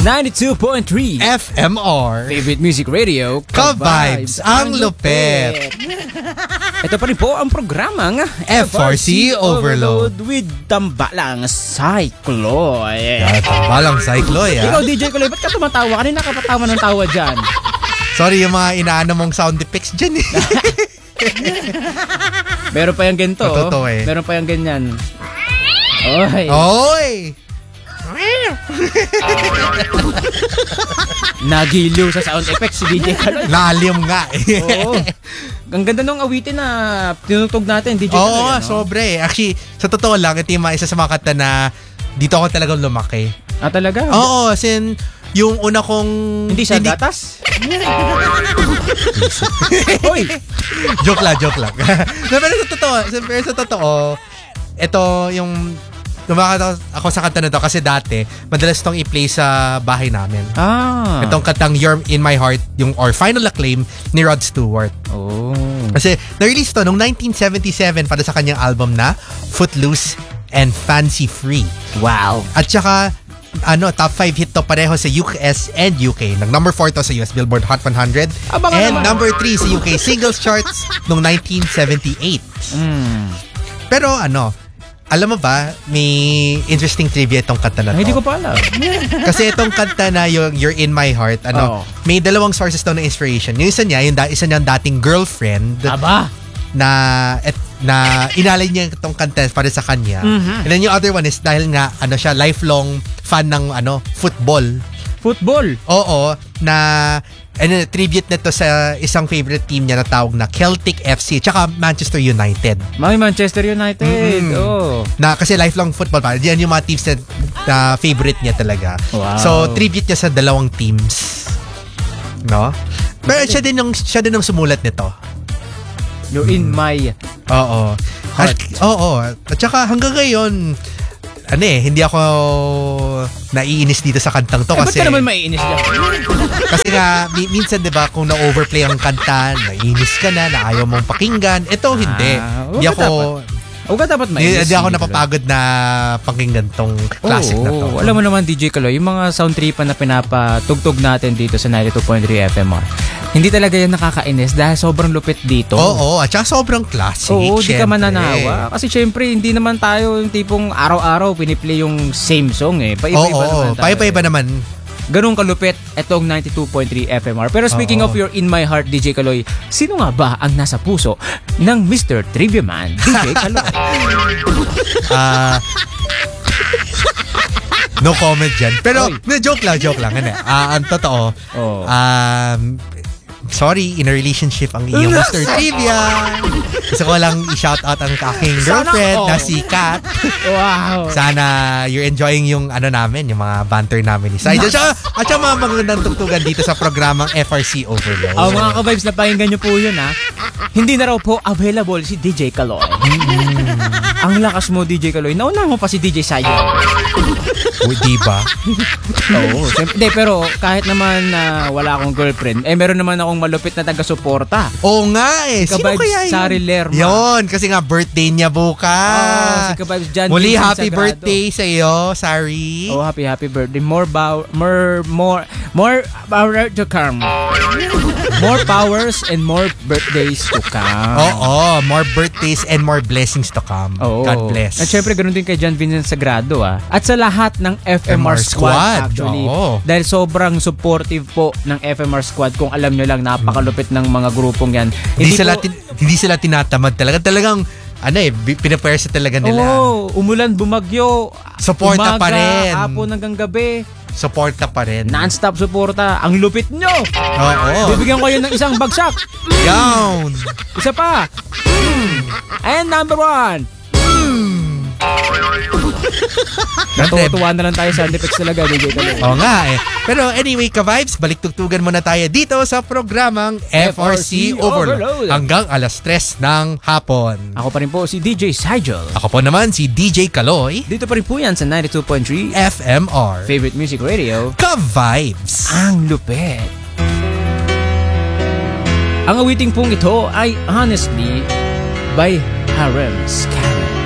92.3 FMR. Favorite Music Radio, Ka-vibes ang lupet. Ito pa rin po ang programang FRC Overload with Tambalang Cycloy. Tambalang Cycloy, Ikaw, DJ Kuloy, ba't ka tumatawa? Kanina ka patawa ng tawa dyan. Sorry, yung mga inaano mong sound effects dyan eh. Meron pa yung ganito. Totoo eh. Meron pa yung ganyan. Oy. Oy! Nagiliw sa sound effects si DJ Kuloy. Lalim nga eh. Oo. Ang ganda nung awitin na tinutog natin, DJ Kuloy. Oo, sobre. Actually, sa totoo lang, ito yung isa sa mga kanta na dito ako talagang lumaki. Ah, talaga? Oo, as in, yung una kong... Hindi siya gatas? Hoy! Joke lang. Pero sa totoo, ito yung... Tumakas ako sa kanta na to kasi dati, madalas itong i-play sa bahay namin. Ah. Itong kantang You're in My Heart, or Final Acclaim ni Rod Stewart. Oh. Kasi na-release to noong 1977 para sa kanyang album na Footloose and Fancy Free. Wow. At saka, top 5 hit to pareho sa US and UK. Number 4 to sa US Billboard Hot 100. And number 3 sa UK Singles Charts noong 1978. Pero alam mo ba, may interesting trivia itong kanta na to. Hindi ko pa alam. Kasi itong kanta na yung You're in My Heart, may dalawang sources daw na inspiration. Yung isa niyang dating girlfriend. Aba! Na inalay niya itong kanta para sa kanya. And then yung other one is dahil nga siya lifelong fan ng football. Football? Oo, na tribute nito sa isang favorite team niya na tawag na Celtic FC tsaka Manchester United. May Manchester United. Oh. Na kasi lifelong football pa. Yan yung mga teams na favorite niya talaga. Wow. So tribute niya sa dalawang teams. No? Pero siya din ang sumulat nito. You're in my heart. At saka hanggang ngayon, hindi ako naiinis dito sa kantang to kasi... Ba't ka naman maiinis dyan? Kasi nga, minsan diba, kung na-overplay ang kanta, naiinis ka na ayaw mong pakinggan. Ito, hindi. Hindi dapat mainis. Hindi ako napapagod na pakinggan tong classic na to. Alam mo naman, DJ Kuloy, yung mga sound tripan na pinapatugtog natin dito sa 92.3 FMR, hindi talaga yan nakakainis dahil sobrang lupit dito. Oo, at saka sobrang classic. Oo, di ka mananawa. Kasi syempre, hindi naman tayo yung tipong araw-araw piniplay yung same song eh. Paiba-iba naman tayo. Paiba-iba naman. Ganun kalupit itong 92.3 FMR. Pero speaking of You're in My Heart, DJ Kuloy, sino nga ba ang nasa puso ng Mr. Trivia Man, DJ Kuloy? No comment dyan. Pero, joke lang. Ang totoo, sorry, in a relationship ang iyong Mr. Trivia. Gusto ko lang i-shoutout ang aking girlfriend na si Kat. Wow. Sana you're enjoying yung namin, yung mga banter namin ni Saida. At saka mga magandang tugtugan dito sa programang FRC Overload. Mga ka-vibes, napakinggan nyo po yun ha. Hindi na raw po available si DJ Kuloy. Ang lakas mo, DJ Kuloy. Nauna mo pa si DJ Sayo. Diba? Oo. Hindi, pero kahit naman wala akong girlfriend, meron naman akong malupit na taga-suporta. Oo nga eh. Sino kaya yun? Sari Lerma. Yun, kasi nga birthday niya bukas. Si Ka-vibes John. Muli, happy birthday sa iyo, Sari. Happy birthday. More power to come. More powers and more birthdays to come. More birthdays and more blessings to come. God bless. At syempre, ganun din kay John Vincent Sagrado At sa lahat ng FMR Squad actually. Dahil sobrang supportive po ng FMR Squad. Kung alam nyo lang, napakalupit ng mga grupong yan. Hindi sila tinatamad talaga. Talagang pinapwersa talaga nila. Umulan, bumagyo. Suporta pa rin. Hapon hanggang gabi. Suporta pa rin. Non-stop suporta. Ang lupit nyo. Bibigyan ko yun ng isang bagsak. Down. Isa pa. And number 1. Natutuwa na lang tayo sa defects talaga, DJ Kuloy. Oo nga eh. Pero anyway, ka-vibes, balik tugtugan muna tayo dito sa programang FRC Overload. Hanggang 3:00 ng hapon. Ako pa rin po si DJ Sigel. Ako po naman si DJ Kaloy. Dito pa rin po yan sa 92.3 FMR. Favorite Music Radio. Ka-vibes. Ang lupet. Ang awiting pong ito ay Honestly by Harem Scan.